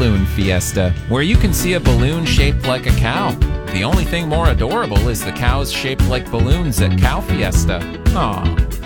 Balloon Fiesta, where you can see a balloon shaped like a cow. The only thing more adorable is the cows shaped like balloons at Cow Fiesta. Aw.